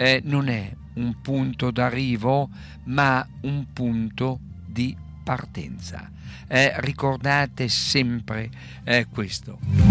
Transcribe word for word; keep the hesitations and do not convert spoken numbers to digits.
eh, non è un punto d'arrivo, ma un punto di partenza. Eh, ricordate sempre eh, questo.